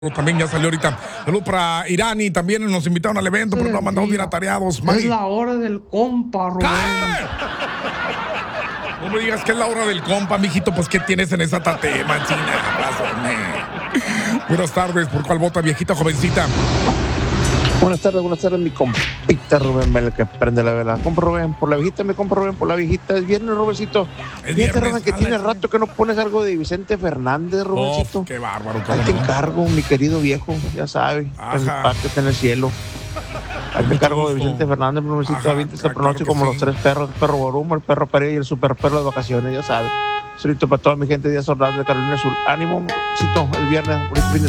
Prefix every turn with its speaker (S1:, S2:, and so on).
S1: También ya salió ahorita. Salud para Irani. También nos invitaron al evento, pero nos mandamos bien atareados.
S2: Es la hora del compa, Rubén.
S1: ¡Cállate! No me digas que es la hora del compa, mijito. Pues, ¿qué tienes en esa tatema, china? Buenas tardes. ¿Por cuál vota, viejita, jovencita?
S3: Buenas tardes, mi compita Rubén, el que prende la vela. Compro Rubén, por la viejita me compro Rubén, por la viejita. Es viernes, Rubencito.
S1: Es
S3: Fíjate,
S1: viernes,
S3: Rubén, que tiene
S1: dale.
S3: rato que no pones algo de Vicente Fernández, Rubencito.
S1: Qué bárbaro.
S3: Ahí
S1: cómo
S3: te
S1: no.
S3: encargo, mi querido viejo, ya sabe.
S1: Ajá.
S3: Paz que está en el cielo. Ahí te encargo de Vicente Fernández, Rubencito.
S1: Ajá,
S3: Avienta esta
S1: claro
S3: noche
S1: que
S3: como
S1: sí.
S3: los tres perros: el perro Borumo, el perro Pérez y el super perro de vacaciones, ya sabe. Solito para toda mi gente de Díaz Ordaz de Carolina Sur. Ánimo, Rubencito, el viernes, por el fin de